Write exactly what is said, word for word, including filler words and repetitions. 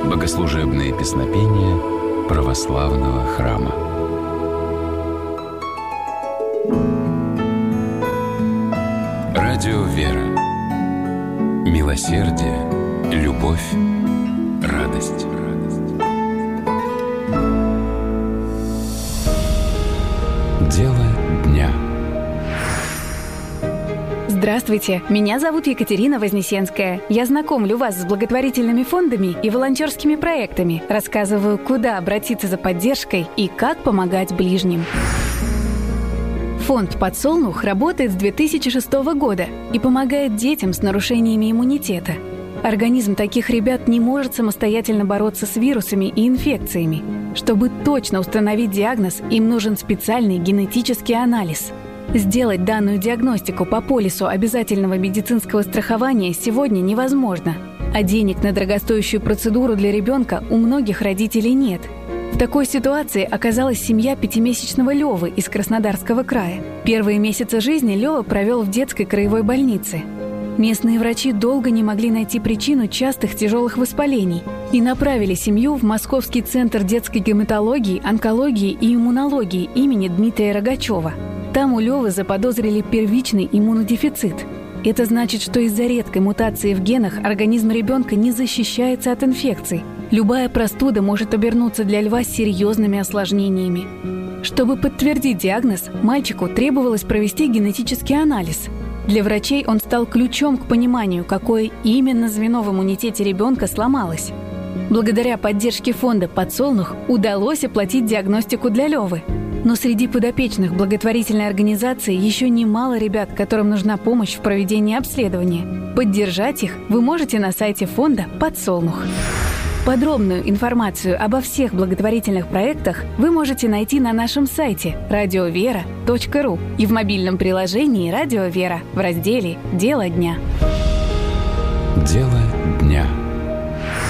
Богослужебные песнопения православного храма. Радио «Вера». Милосердие, любовь, радость. Дело дня. Здравствуйте, меня зовут Екатерина Вознесенская. Я знакомлю вас с благотворительными фондами и волонтерскими проектами, рассказываю, куда обратиться за поддержкой и как помогать ближним. Фонд «Подсолнух» работает с две тысячи шестого года и помогает детям с нарушениями иммунитета. Организм таких ребят не может самостоятельно бороться с вирусами и инфекциями. Чтобы точно установить диагноз, им нужен специальный генетический анализ. Сделать данную диагностику по полису обязательного медицинского страхования сегодня невозможно, а денег на дорогостоящую процедуру для ребенка у многих родителей нет. В такой ситуации оказалась семья пятимесячного Лёвы из Краснодарского края. Первые месяцы жизни Лёва провел в детской краевой больнице. Местные врачи долго не могли найти причину частых тяжелых воспалений и направили семью в Московский центр детской гематологии, онкологии и иммунологии имени Дмитрия Рогачева. Там у Лёвы заподозрили первичный иммунодефицит. Это значит, что из-за редкой мутации в генах организм ребенка не защищается от инфекций. Любая простуда может обернуться для Льва серьезными осложнениями. Чтобы подтвердить диагноз, мальчику требовалось провести генетический анализ. Для врачей он стал ключом к пониманию, какое именно звено в иммунитете ребенка сломалось. Благодаря поддержке фонда «Подсолнух» удалось оплатить диагностику для Лёвы. Но среди подопечных благотворительной организации еще немало ребят, которым нужна помощь в проведении обследования. Поддержать их вы можете на сайте фонда «Подсолнух». Подробную информацию обо всех благотворительных проектах вы можете найти на нашем сайте радиовера точка ру и в мобильном приложении «Радио Вера» в разделе «Дело дня». Дело дня.